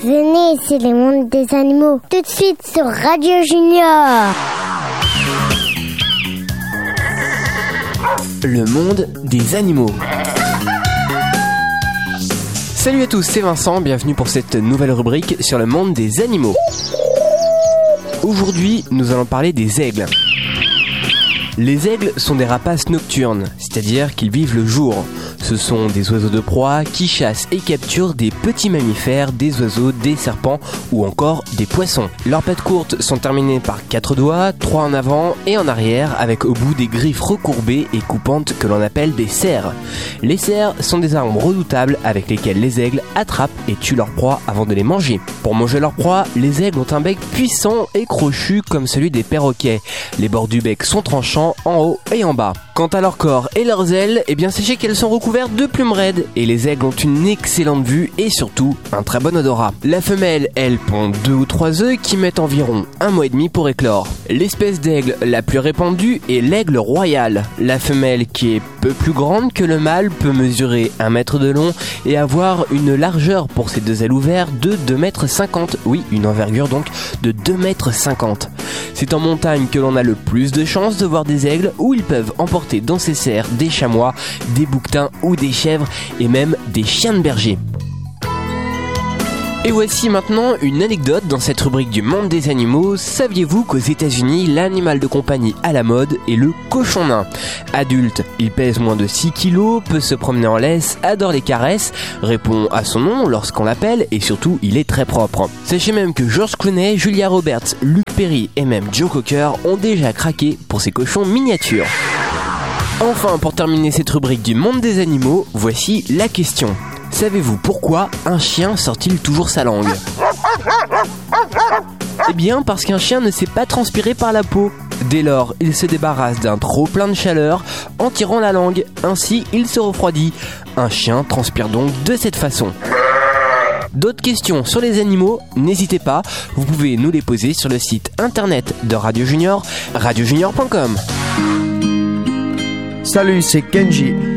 Venez, c'est le monde des animaux. Tout de suite sur Radio Junior. Le monde des animaux. Salut à tous, c'est Vincent, bienvenue pour cette nouvelle rubrique sur le monde des animaux. Aujourd'hui, nous allons parler des aigles. Les aigles sont des rapaces nocturnes, c'est-à-dire qu'ils vivent le jour. Ce sont des oiseaux de proie qui chassent et capturent des petits mammifères, des oiseaux, des serpents ou encore des poissons. Leurs pattes courtes sont terminées par 4 doigts, 3 en avant et en arrière avec au bout des griffes recourbées et coupantes que l'on appelle des serres. Les serres sont des armes redoutables avec lesquelles les aigles attrapent et tuent leurs proies avant de les manger. Pour manger leurs proies, les aigles ont un bec puissant et crochu comme celui des perroquets. Les bords du bec sont tranchants en haut et en bas. Quant à leur corps et leurs ailes, sachez qu'elles sont recouvertes de plumes raides et les aigles ont une excellente vue et surtout un très bon odorat. La femelle, elle, pond 2 ou 3 œufs qui mettent environ 1 mois et demi pour éclore. L'espèce d'aigle la plus répandue est l'aigle royal. La femelle, qui est peu plus grande que le mâle, peut mesurer 1 mètre de long et avoir une largeur pour ses 2 ailes ouvertes de 2,50 m. Oui, une envergure donc de 2,50 m. C'est en montagne que l'on a le plus de chances de voir des aigles où ils peuvent emporter dans ses serres des chamois, des bouquetins ou des chèvres et même des chiens de berger. Et voici maintenant une anecdote dans cette rubrique du monde des animaux. Saviez-vous qu'aux États-Unis, l'animal de compagnie à la mode est le cochon nain? Adulte, il pèse moins de 6 kg, peut se promener en laisse, adore les caresses, répond à son nom lorsqu'on l'appelle et surtout il est très propre. Sachez même que George Clooney, Julia Roberts, Luke Perry et même Joe Cocker ont déjà craqué pour ces cochons miniatures. Enfin, pour terminer cette rubrique du monde des animaux, voici la question. Savez-vous pourquoi un chien sort-il toujours sa langue? Eh bien, parce qu'un chien ne sait pas transpirer par la peau. Dès lors, il se débarrasse d'un trop plein de chaleur en tirant la langue. Ainsi, il se refroidit. Un chien transpire donc de cette façon. D'autres questions sur les animaux, n'hésitez pas, vous pouvez nous les poser sur le site internet de Radio Junior, radiojunior.com. Salut, c'est Kenji.